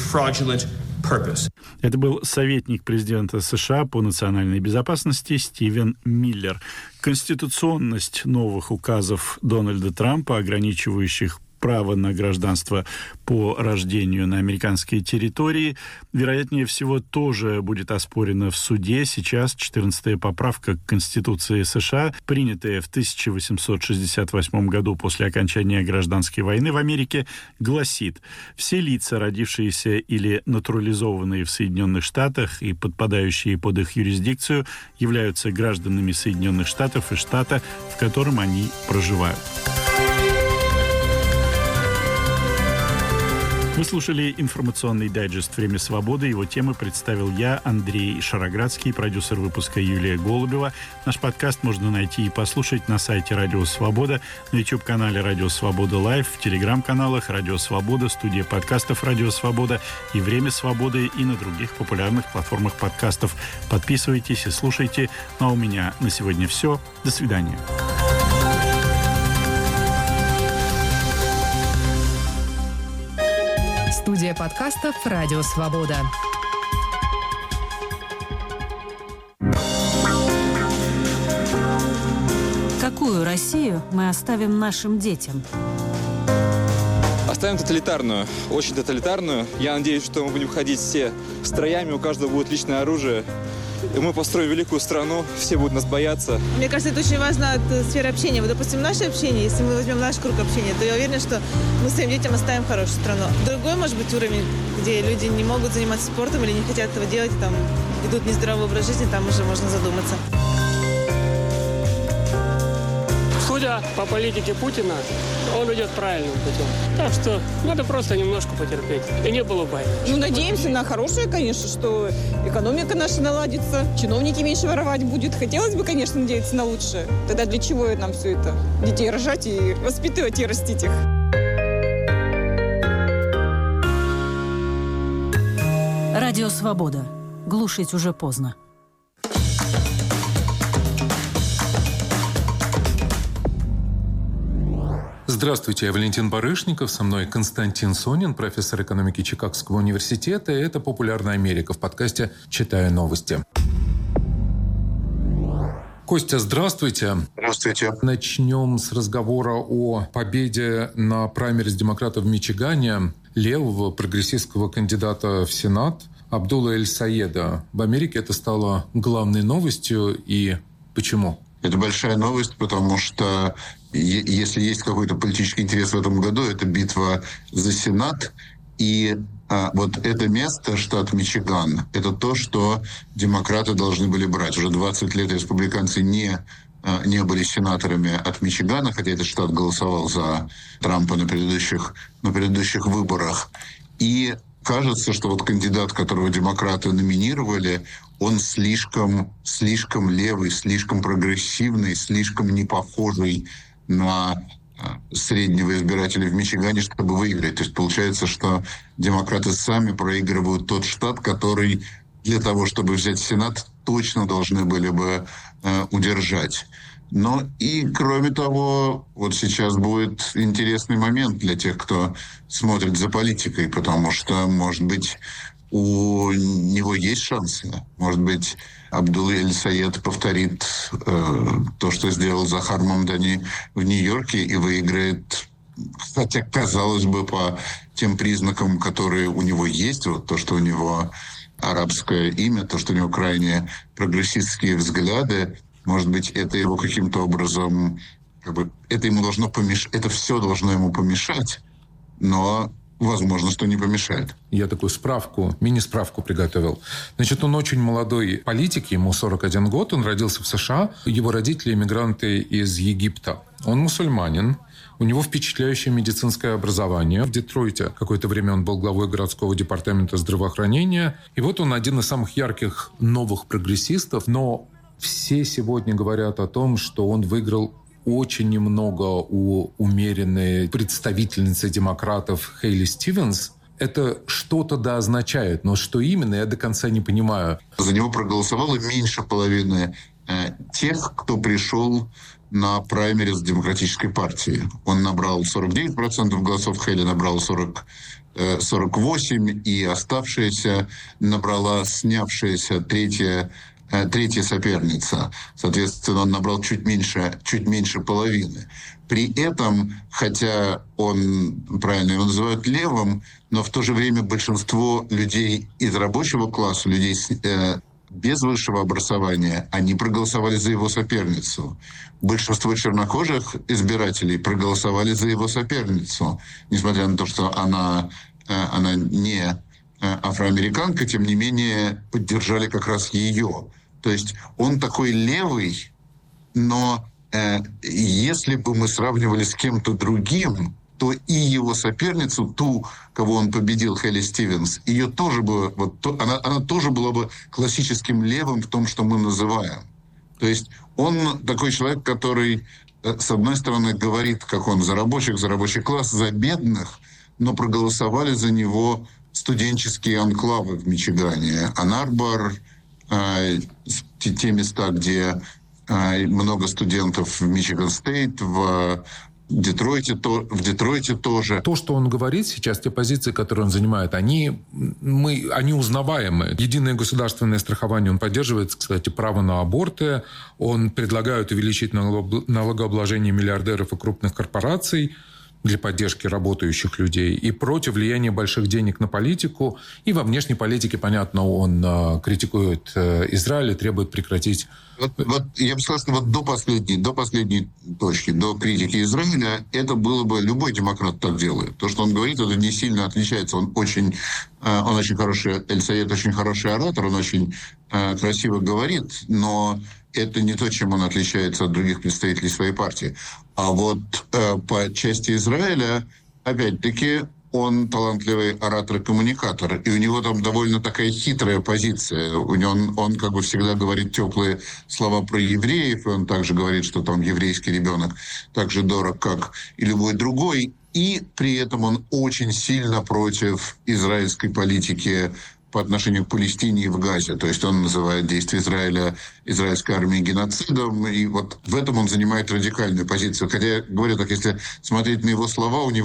Speaker 1: Это был советник президента США по национальной безопасности Стивен Миллер. Конституционность новых указов Дональда Трампа, ограничивающих право на гражданство по рождению на американской территории, вероятнее всего, тоже будет оспорена в суде. Сейчас 14-я поправка к Конституции США, принятая в 1868 году после окончания гражданской войны в Америке, гласит: все лица, родившиеся или натурализованные в Соединенных Штатах и подпадающие под их юрисдикцию, являются гражданами Соединенных Штатов и штата, в котором они проживают. Вы слушали информационный дайджест «Время свободы». Его темы представил я, Андрей Шароградский, продюсер выпуска Юлия Голубева. Наш подкаст можно найти и послушать на сайте «Радио Свобода», на YouTube-канале «Радио Свобода Лайв», в телеграм-каналах «Радио Свобода», студия подкастов «Радио Свобода» и «Время свободы» и на других популярных платформах подкастов. Подписывайтесь и слушайте. Ну а у меня на сегодня все. До свидания.
Speaker 13: Студия подкастов «Радио Свобода».
Speaker 14: Какую Россию мы оставим нашим детям?
Speaker 15: Оставим тоталитарную, очень тоталитарную. Я надеюсь, что мы будем ходить все строями, у каждого будет личное оружие. мы построим великую страну, все будут нас бояться.
Speaker 16: Мне кажется, это очень важно от сферы общения. Вот, допустим, наше общение, если мы возьмем наш круг общения, то я уверена, что мы своим детям оставим хорошую страну. Другой, может быть, уровень, где люди не могут заниматься спортом или не хотят этого делать, там ведут нездоровый образ жизни, там уже можно задуматься.
Speaker 17: Судя по политике Путина, он идет правильным путем. Так что надо просто немножко потерпеть. И не было бы.
Speaker 18: Ну, надеемся на хорошее, конечно, что экономика наша наладится, чиновники меньше воровать будут. Хотелось бы, конечно, надеяться на лучшее. Тогда для чего нам все это? Детей рожать и воспитывать и растить их.
Speaker 14: Радио «Свобода». Глушить уже поздно.
Speaker 12: Здравствуйте, я Валентин Барышников, со мной Константин Сонин, профессор экономики Чикагского университета. И это «Популярная Америка» в подкасте «Читаю новости». Костя, здравствуйте.
Speaker 19: Здравствуйте.
Speaker 12: Начнем с разговора о победе на праймериз демократов в Мичигане левого прогрессистского кандидата в Сенат Абдулла Эль-Саеда. В Америке это стало главной новостью. И почему?
Speaker 19: Это большая новость, потому что если есть какой-то политический интерес в этом году, это битва за Сенат. И вот это место, штат Мичиган, это то, что демократы должны были брать. Уже 20 лет республиканцы не были сенаторами от Мичигана, хотя этот штат голосовал за Трампа на предыдущих выборах. И кажется, что вот кандидат, которого демократы номинировали, он слишком левый, слишком прогрессивный, слишком не похожий на среднего избирателя в Мичигане, чтобы выиграть. То есть получается, что демократы сами проигрывают тот штат, который для того, чтобы взять Сенат, точно должны были бы удержать. Но и, кроме того, вот сейчас будет интересный момент для тех, кто смотрит за политикой, потому что, может быть, у него есть шансы. Может быть, Абдулла Эль-Саед повторит то, что сделал Захар Мамдани в Нью-Йорке, и выиграет, хотя, казалось бы, по тем признакам, которые у него есть, вот то, что у него арабское имя, то, что у него крайне прогрессистские взгляды, может быть, это его каким-то образом, это ему должно помешать, это все должно ему помешать, но возможно, что не помешает.
Speaker 12: Я такую мини-справку приготовил. Значит, он очень молодой политик, ему 41 год, он родился в США. Его родители иммигранты из Египта. Он мусульманин, у него впечатляющее медицинское образование. В Детройте какое-то время он был главой городского департамента здравоохранения. И вот он один из самых ярких новых прогрессистов, но все сегодня говорят о том, что он выиграл очень немного у умеренной представительницы демократов Хейли Стивенс. Это что-то означает, но что именно, я до конца не понимаю.
Speaker 19: За него проголосовало меньше половины тех, кто пришел на праймериз Демократической партии. Он набрал 49% голосов, Хейли набрала 48%, и оставшаяся набрала снявшаяся третья соперница. Соответственно, он набрал чуть меньше половины. При этом, хотя правильно его называют левым, но в то же время большинство людей из рабочего класса, людей без высшего образования, они проголосовали за его соперницу. Большинство чернокожих избирателей проголосовали за его соперницу, несмотря на то, что она не афроамериканка, тем не менее поддержали как раз ее. То есть он такой левый, но если бы мы сравнивали с кем-то другим, то и его соперницу, ту, кого он победил, Хейли Стивенс, ее тоже бы, она тоже была бы классическим левым в том, что мы называем. То есть он такой человек, который, с одной стороны, говорит, как он за рабочих, за рабочий класс, за бедных, но проголосовали за него студенческие анклавы в Мичигане. Анн-Арбор, те места, где много студентов в Мичиган-Стейт, в Детройте тоже.
Speaker 12: То, что он говорит сейчас, те позиции, которые он занимает, они узнаваемы. Единое государственное страхование он поддерживает, кстати, право на аборты. Он предлагает увеличить налогообложение миллиардеров и крупных корпораций. для поддержки работающих людей, и против влияния больших денег на политику. И во внешней политике, понятно, он критикует Израиль и требует прекратить...
Speaker 19: Вот я бы сказал, что вот до последней точки, до критики Израиля, это было бы... Любой демократ так делает. То, что он говорит, это не сильно отличается. Он очень хороший... Эль-Саед очень хороший оратор, он очень красиво говорит, но это не то, чем он отличается от других представителей своей партии. А вот по части Израиля, опять-таки, он талантливый оратор и коммуникатор. И у него там довольно такая хитрая позиция. Он как бы всегда говорит теплые слова про евреев. И он также говорит, что там еврейский ребенок так же дорог, как и любой другой. И при этом он очень сильно против израильской политики по отношению к Палестине и в Газе. То есть он называет действия Израиля, израильской армии геноцидом. И вот в этом он занимает радикальную позицию. Хотя, я говорю так, если смотреть на его слова, он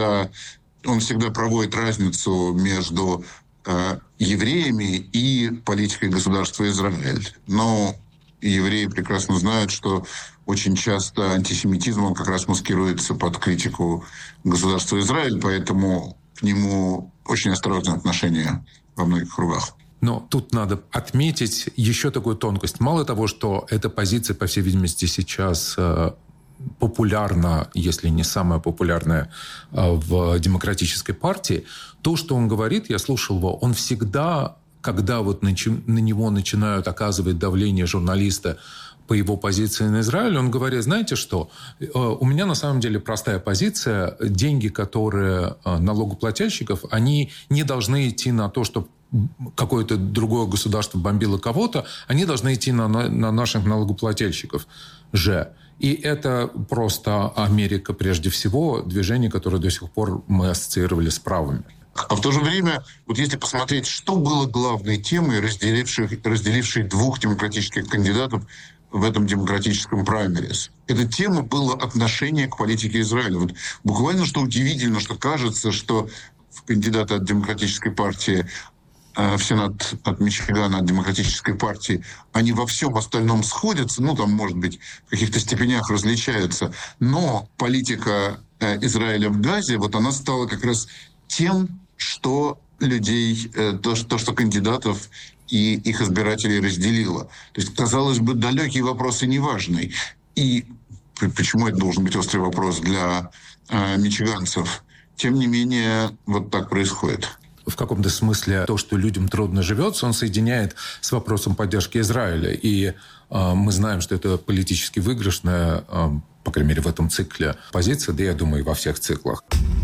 Speaker 19: всегда проводит разницу между евреями и политикой государства Израиль. Но евреи прекрасно знают, что очень часто антисемитизм, он как раз маскируется под критику государства Израиль, поэтому к нему очень осторожное отношение во многих кругах.
Speaker 12: Но тут надо отметить еще такую тонкость. Мало того, что эта позиция, по всей видимости, сейчас популярна, если не самая популярная в демократической партии, то, что он говорит, я слушал его, он всегда, когда вот на него начинают оказывать давление журналисты по его позиции на Израиль, он говорит, знаете что, у меня на самом деле простая позиция, деньги, которые налогоплательщиков, они не должны идти на то, чтобы какое-то другое государство бомбило кого-то, они должны идти на наших налогоплательщиков же. И это просто Америка прежде всего, движение, которое до сих пор мы ассоциировали с правыми.
Speaker 19: А в то же время, вот если посмотреть, что было главной темой, разделившей двух демократических кандидатов в этом демократическом праймерис. Эта тема была отношение к политике Израиля. Вот буквально что удивительно, что кажется, что кандидаты от демократической партии в Сенат от Мичигана, от демократической партии, они во всем остальном сходятся, там, может быть, в каких-то степенях различаются, но политика Израиля в Газе, вот она стала как раз тем, что людей, то, что кандидатов и их избирателей разделило. То есть, казалось бы, далекий вопрос и неважный. И почему это должен быть острый вопрос для мичиганцев? Тем не менее, вот так происходит.
Speaker 12: В каком-то смысле то, что людям трудно живется, он соединяет с вопросом поддержки Израиля. И мы знаем, что это политически выигрышная, по крайней мере, в этом цикле позиция, да, я думаю, и во всех циклах.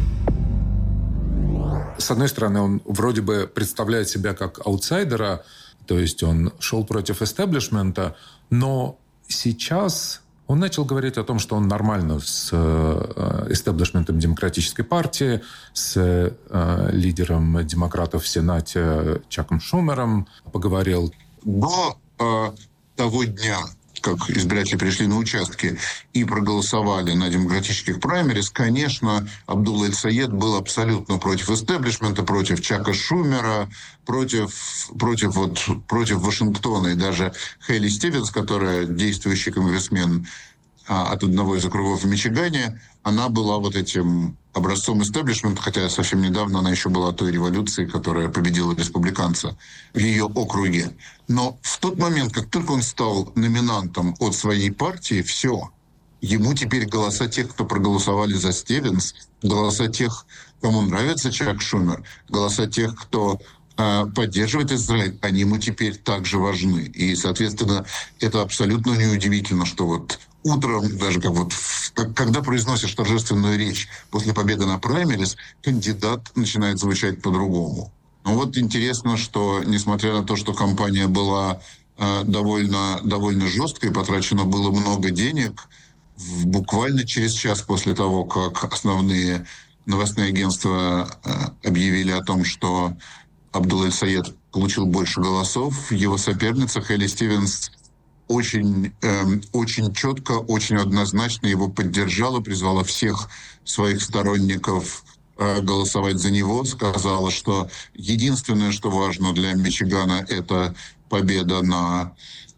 Speaker 12: С одной стороны, он вроде бы представляет себя как аутсайдера, то есть он шел против эстеблишмента, но сейчас он начал говорить о том, что он нормально с эстеблишментом демократической партии, с лидером демократов в Сенате Чаком Шумером поговорил.
Speaker 19: До того дня, как избиратели пришли на участки и проголосовали на демократических праймерис, конечно, Абдулла Эль-Саед был абсолютно против эстеблишмента, против Чака Шумера, против Вашингтона. И даже Хейли Стивенс, которая действующий конгрессмен от одного из округов в Мичигане, она была вот этим образцом эстеблишмента, хотя совсем недавно она еще была той революцией, которая победила республиканца в ее округе. Но в тот момент, как только он стал номинантом от своей партии, все. Ему теперь голоса тех, кто проголосовали за Стивенс, голоса тех, кому нравится Чак Шумер, голоса тех, кто поддерживает Израиль, они ему теперь также важны. И, соответственно, это абсолютно неудивительно, что вот утром, даже когда произносишь торжественную речь после победы на праймерис, кандидат начинает звучать по-другому. Но вот интересно, что, несмотря на то, что кампания была довольно жесткой, потрачено было много денег, буквально через час после того, как основные новостные агентства объявили о том, что Абдулла Эль-Саед получил больше голосов, его соперница Хейли Стивенс очень четко, очень однозначно его поддержала, призвала всех своих сторонников голосовать за него, сказала, что единственное, что важно для Мичигана, это победа на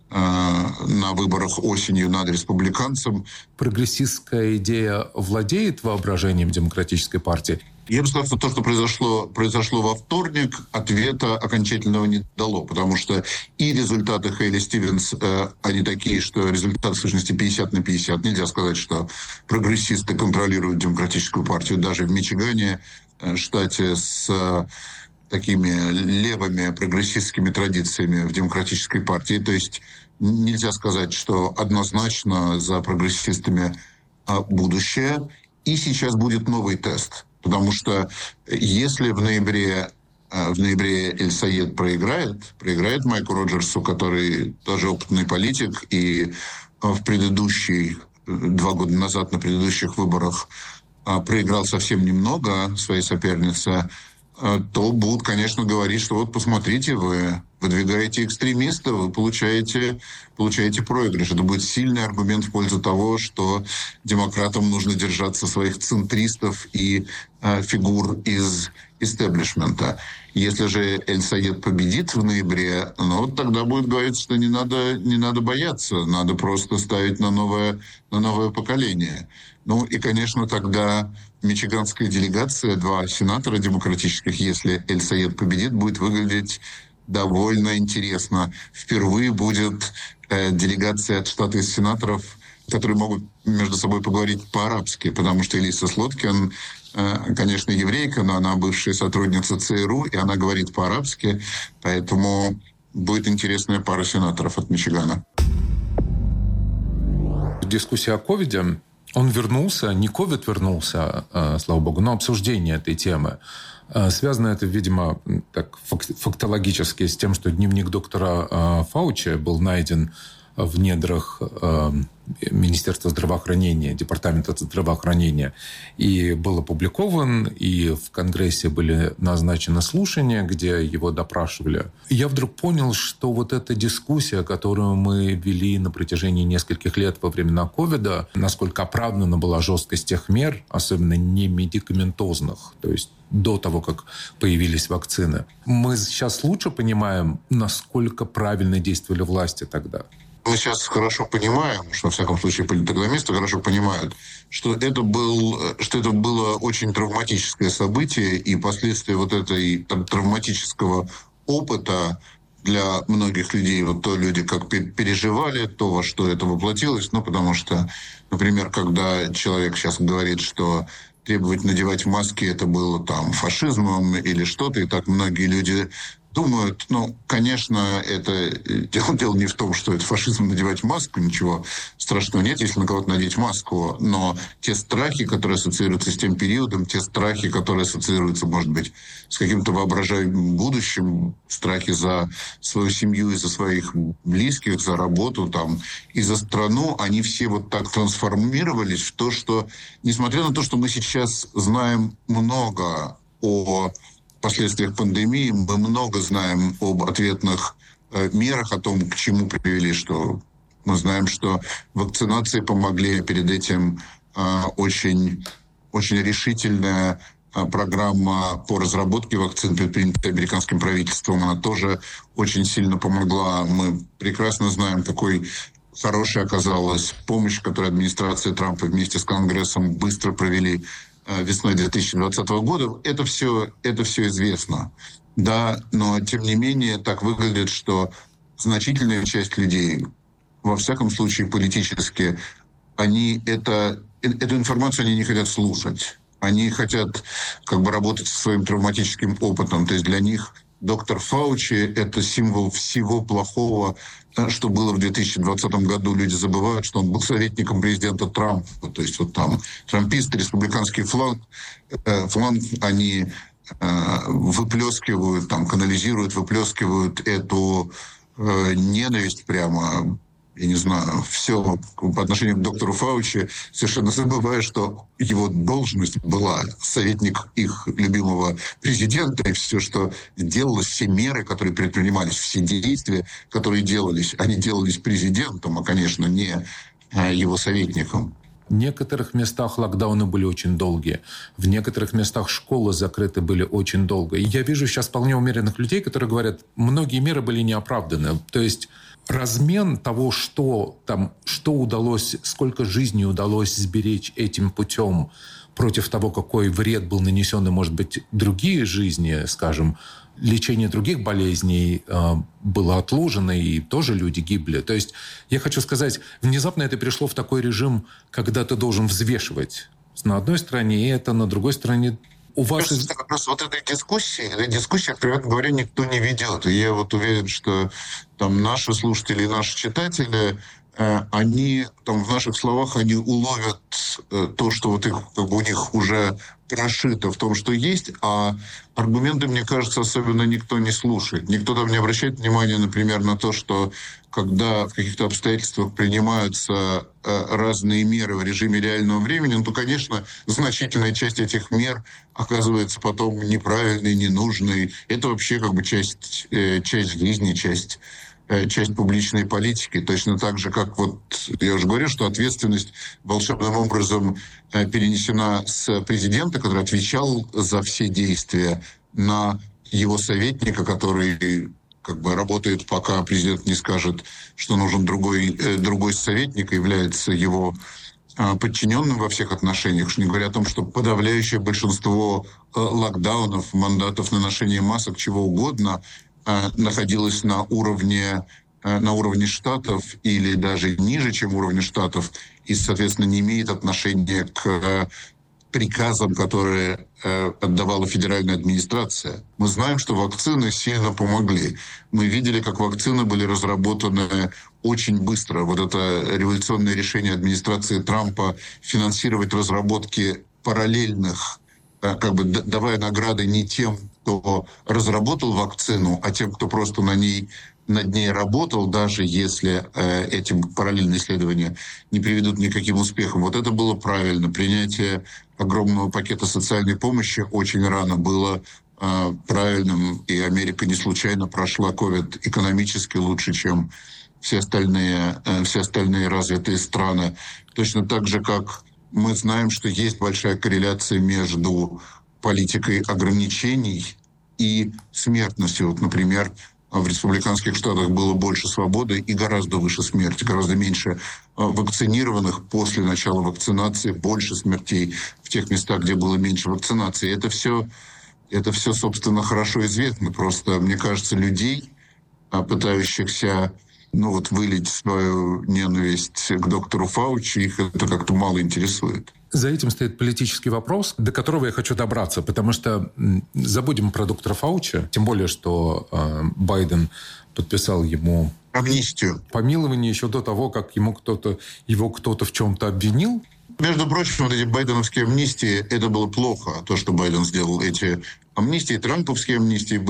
Speaker 19: на выборах осенью над республиканцем.
Speaker 12: Прогрессистская идея владеет воображением демократической партии?
Speaker 19: Я бы сказал, что то, что произошло во вторник, ответа окончательного не дало, потому что и результаты Хейли Стивенс, они такие, что результаты в сущности 50/50. Нельзя сказать, что прогрессисты контролируют демократическую партию. Даже в Мичигане, штате с такими левыми прогрессистскими традициями в демократической партии. То есть нельзя сказать, что однозначно за прогрессистами будущее. И сейчас будет новый тест. Потому что если в ноябре Эль-Саед проиграет Майку Роджерсу, который тоже опытный политик, и в предыдущие 2 года назад на предыдущих выборах проиграл совсем немного своей сопернице, то будут, конечно, говорить, что вот посмотрите, вы выдвигаете экстремиста, вы получаете проигрыш. Это будет сильный аргумент в пользу того, что демократам нужно держаться своих центристов и фигур из истеблишмента. Если же Эль-Саед победит в ноябре, вот тогда будет говорить, что не надо бояться, надо просто ставить на новое поколение. И, конечно, тогда мичиганская делегация, 2 сенатора демократических, если Эль-Саед победит, будет выглядеть довольно интересно. Впервые будет делегация от штата из сенаторов, которые могут между собой поговорить по-арабски, потому что Элиса Слоткин, конечно, еврейка, но она бывшая сотрудница ЦРУ, и она говорит по-арабски, поэтому будет интересная пара сенаторов от Мичигана.
Speaker 12: Дискуссия о ковиде. Он вернулся, не ковид вернулся, слава богу, но обсуждение этой темы. Связано это, видимо, так фактологически с тем, что дневник доктора Фаучи был найден в недрах Министерства здравоохранения, Департамента здравоохранения, и был опубликован, и в Конгрессе были назначены слушания, где его допрашивали. И я вдруг понял, что вот эта дискуссия, которую мы вели на протяжении нескольких лет во времена ковида, насколько оправдана была жесткость тех мер, особенно не медикаментозных, то есть до того, как появились вакцины. Мы сейчас лучше понимаем, насколько правильно действовали власти тогда.
Speaker 19: Мы сейчас хорошо понимаем, что, во всяком случае, политэкономисты хорошо понимают, что это было очень травматическое событие, и последствия вот этой травматического опыта для многих людей, вот то люди как переживали, то, во что это воплотилось, потому что, например, когда человек сейчас говорит, что требовать надевать маски это было там фашизмом или что-то, и так многие люди думают, конечно, это дело не в том, что это фашизм надевать маску, ничего страшного нет, если на кого-то надеть маску, но те страхи, которые ассоциируются с тем периодом, те страхи, которые ассоциируются, может быть, с каким-то воображаемым будущим, страхи за свою семью и за своих близких, за работу и за страну, они все вот так трансформировались в то, что, несмотря на то, что мы сейчас знаем много о последствиях пандемии, мы много знаем об ответных мерах, о том, к чему привели, что мы знаем, что вакцинации помогли, перед этим очень, очень решительная программа по разработке вакцин, предпринятая американским правительством, она тоже очень сильно помогла. Мы прекрасно знаем, какой хорошей оказалась помощь, которую администрация Трампа вместе с Конгрессом быстро провели весной 2020 года. Это все известно. Да, но тем не менее так выглядит, что значительная часть людей, во всяком случае политически, эту информацию они не хотят слушать. Они хотят работать со своим травматическим опытом. То есть для них доктор Фаучи — это символ всего плохого, что было в 2020 году. Люди забывают, что он был советником президента Трампа. То есть трамписты, республиканский фланг, они выплескивают, канализируют, выплескивают эту ненависть прямо, я не знаю, все по отношению к доктору Фаучи, совершенно забывая, что его должность была советник их любимого президента, и все, что делалось, все меры, которые предпринимались, все действия, которые делались, они делались президентом, а, конечно, не его советником.
Speaker 12: В некоторых местах локдауны были очень долгие. В некоторых местах школы закрыты были очень долго. И я вижу сейчас вполне умеренных людей, которые говорят, многие меры были неоправданы. То есть размен того, что удалось, сколько жизней удалось сберечь этим путем, против того, какой вред был нанесен, и, может быть, другие жизни, скажем, лечение других болезней было отложено, и тоже люди гибли. То есть, я хочу сказать, внезапно это пришло в такой режим, когда ты должен взвешивать на одной стороне это, на другой стороне у вас...
Speaker 19: Кажется, как раз вот этой дискуссии, откровенно говоря, никто не ведет. И я вот уверен, что там наши слушатели и наши читатели, они там в наших словах они уловят то, что вот их, как бы у них уже прошито в том, что есть, а аргументы, мне кажется, особенно никто не слушает. Никто там не обращает внимания, например, на то, что когда в каких-то обстоятельствах принимаются разные меры в режиме реального времени, то, конечно, значительная часть этих мер оказывается потом неправильной, ненужной. Это вообще как бы часть жизни, часть публичной политики. Точно так же, как вот я уже говорил, что ответственность волшебным образом перенесена с президента, который отвечал за все действия, на его советника, который как бы работает, пока президент не скажет, что нужен другой советник, и является его подчиненным во всех отношениях, не говоря о том, что подавляющее большинство локдаунов, мандатов на ношение масок, чего угодно, находилась на уровне штатов или даже ниже, чем уровне штатов, и, соответственно, не имеет отношения к приказам, которые отдавала федеральная администрация. Мы знаем, что вакцины сильно помогли. Мы видели, как вакцины были разработаны очень быстро. Вот это революционное решение администрации Трампа финансировать разработки параллельных, как бы давая награды не тем, кто разработал вакцину, а тем, кто просто над ней работал, даже если эти параллельные исследования не приведут ни к каким успехам. Вот это было правильно. Принятие огромного пакета социальной помощи очень рано было правильным, и Америка не случайно прошла ковид экономически лучше, чем все остальные развитые страны. Точно так же, как мы знаем, что есть большая корреляция между политикой ограничений и смертностью. Вот, например, в республиканских штатах было больше свободы и гораздо выше смерти, гораздо меньше вакцинированных после начала вакцинации, больше смертей в тех местах, где было меньше вакцинации. Это все, собственно, хорошо известно. Просто, мне кажется, людей, пытающихся вылить свою ненависть к доктору Фаучи, их это как-то мало интересует.
Speaker 12: За этим стоит политический вопрос, до которого я хочу добраться, потому что забудем про доктора Фаучи, тем более, что Байден подписал ему
Speaker 19: амнистию,
Speaker 12: помилование еще до того, как его кто-то в чем-то обвинил.
Speaker 19: Между прочим, вот эти байденовские амнистии, это было плохо, то, что Байден сделал. Эти амнистии, трамповские амнистии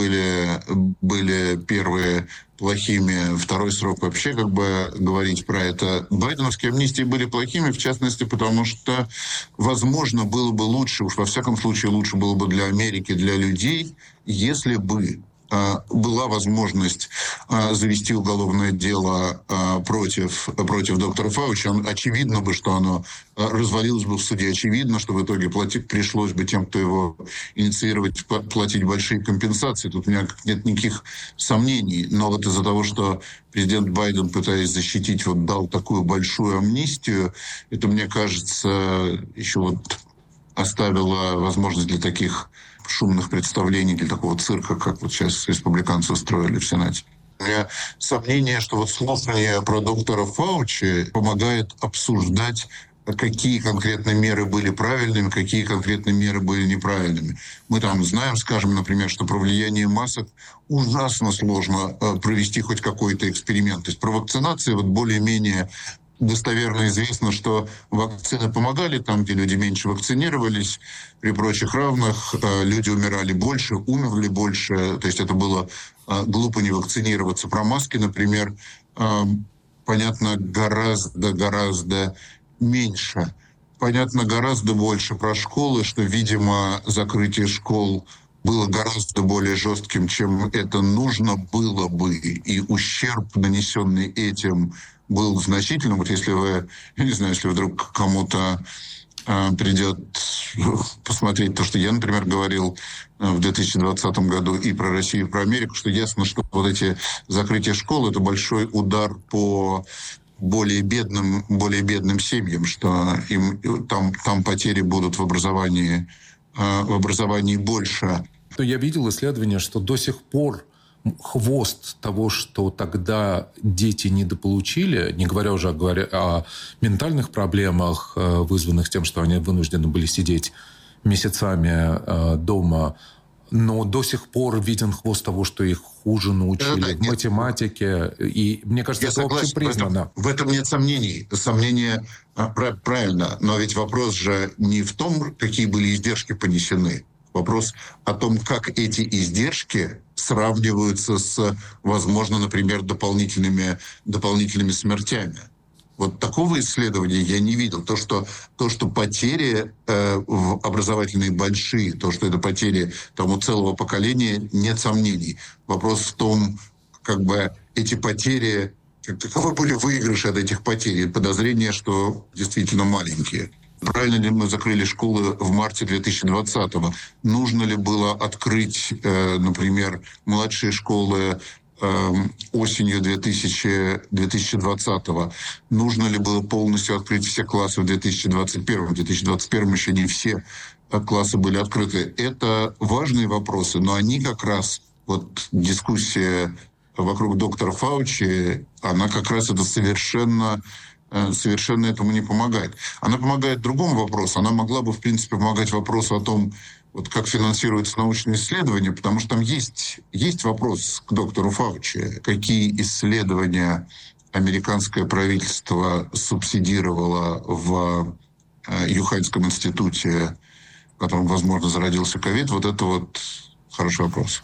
Speaker 19: были первые плохими, второй срок вообще как бы говорить про это. Байденовские амнистии были плохими, в частности, потому что, возможно, было бы лучше, уж во всяком случае лучше было бы для Америки, для людей, если бы была возможность завести уголовное дело против доктора Фаучи. Очевидно бы, что оно развалилось бы в суде. Очевидно, что в итоге пришлось бы тем, кто его инициировать, платить большие компенсации. Тут у меня нет никаких сомнений. Но вот из-за того, что президент Байден, пытаясь защитить, дал такую большую амнистию, это, мне кажется, еще оставило возможность для таких шумных представлений, для такого цирка, как вот сейчас республиканцы устроили в Сенате. У меня сомнение, что слушание про доктора Фаучи помогает обсуждать, какие конкретно меры были правильными, какие конкретно меры были неправильными. Мы там знаем, скажем, например, что про влияние масок ужасно сложно провести хоть какой-то эксперимент. То есть про вакцинации более-менее достоверно известно, что вакцины помогали там, где люди меньше вакцинировались. При прочих равных люди умирали больше, умерли больше. То есть это было глупо не вакцинироваться. Про маски, например, понятно, гораздо меньше. Понятно, гораздо больше про школы, что, видимо, закрытие школ было гораздо более жестким, чем это нужно было бы. И ущерб, нанесенный этим, был значительным. Вот если вы, я не знаю, если вдруг кому-то придет посмотреть то, что я, например, говорил в 2020 году и про Россию, и про Америку, что ясно, что вот эти закрытия школ – это большой удар по более бедным семьям, что там потери будут в образовании больше.
Speaker 12: Я видел исследование, что до сих пор хвост того, что тогда дети недополучили, не говоря уже о ментальных проблемах, вызванных тем, что они вынуждены были сидеть месяцами дома, но до сих пор виден хвост того, что их хуже научили в математике. И мне кажется, это общепризнано.
Speaker 19: В этом нет сомнений. Сомнения правильно. Но ведь вопрос же не в том, какие были издержки понесены. Вопрос о том, как эти издержки сравниваются с, возможно, например, дополнительными смертями. Вот такого исследования я не видел. То, что потери образовательные большие, то, что это потери у целого поколения, нет сомнений. Вопрос в том, эти потери, каковы были выигрыши от этих потерь, и подозрение, что действительно маленькие. Правильно ли мы закрыли школы в марте 2020-го? Нужно ли было открыть, например, младшие школы осенью 2020-го? Нужно ли было полностью открыть все классы в 2021-м? В 2021-м еще не все классы были открыты. Это важные вопросы, но они как раз, дискуссия вокруг доктора Фаучи, она как раз это совершенно этому не помогает. Она помогает другому вопросу. Она могла бы, в принципе, помогать вопросу о том, как финансируются научные исследования, потому что там есть вопрос к доктору Фаучи. Какие исследования американское правительство субсидировало в Юханьском институте, в котором, возможно, зародился ковид? Это хороший вопрос.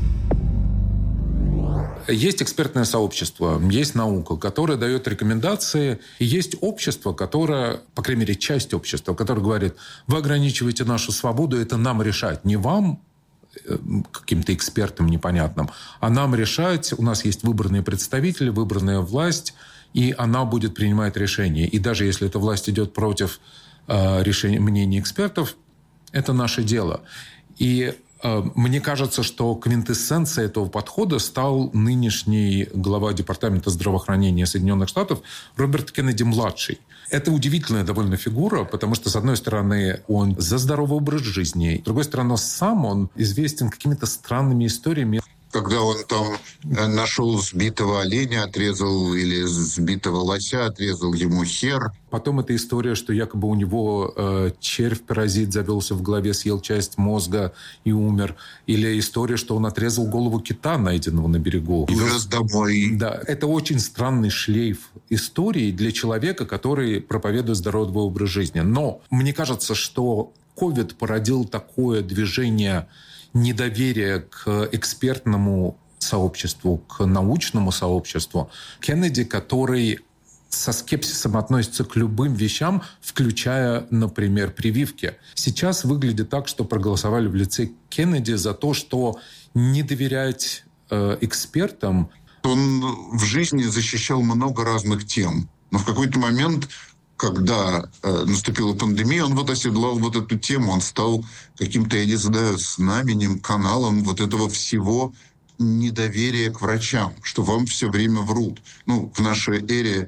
Speaker 12: Есть экспертное сообщество, есть наука, которая дает рекомендации, и есть общество, которое, по крайней мере, часть общества, которое говорит: вы ограничиваете нашу свободу, это нам решать, не вам, каким-то экспертам непонятным, а нам решать, у нас есть выбранные представители, выбранная власть, и она будет принимать решения. И даже если эта власть идет против мнений экспертов, это наше дело. И мне кажется, что квинтэссенцией этого подхода стал нынешний глава Департамента здравоохранения Соединенных Штатов Роберт Кеннеди-младший. Это удивительная довольно фигура, потому что, с одной стороны, он за здоровый образ жизни, с другой стороны, сам он известен какими-то странными историями.
Speaker 19: Когда он там нашел сбитого оленя, отрезал, или сбитого лося, отрезал ему хер.
Speaker 12: Потом эта история, что якобы у него червь-паразит завелся в голове, съел часть мозга и умер. Или история, что он отрезал голову кита, найденного на берегу.
Speaker 19: И вез домой.
Speaker 12: Да, это очень странный шлейф истории для человека, который проповедует здоровый образ жизни. Но мне кажется, что ковид породил такое движение недоверие к экспертному сообществу, к научному сообществу. Кеннеди, который со скепсисом относится к любым вещам, включая, например, прививки. Сейчас выглядит так, что проголосовали в лице Кеннеди за то, что не доверять экспертам.
Speaker 19: Он в жизни защищал много разных тем, но в какой-то момент, когда наступила пандемия, он оседлал эту тему, он стал каким-то, я не знаю, знаменем, каналом этого всего недоверия к врачам, что вам все время врут. В нашей эре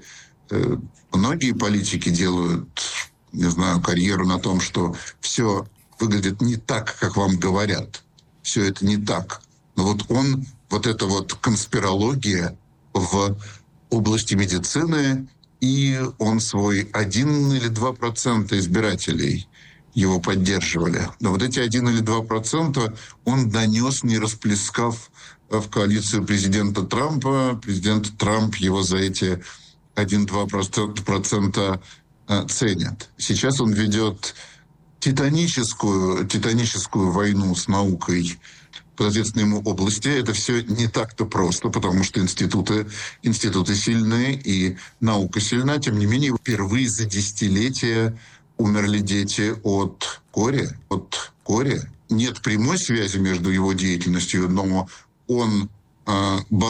Speaker 19: многие политики делают, не знаю, карьеру на том, что все выглядит не так, как вам говорят. Все это не так. Но он, эта конспирология в области медицины, и он свой 1 или 2% избирателей его поддерживали. Но эти 1 или 2% он донес, не расплескав в коалицию президента Трампа. Президент Трамп его за эти 1-2% ценят. Сейчас он ведет титаническую войну с наукой в подответственной ему области. Это все не так-то просто, потому что институты сильные и наука сильна. Тем не менее, впервые за десятилетия умерли дети от кори. Нет прямой связи между его деятельностью, но он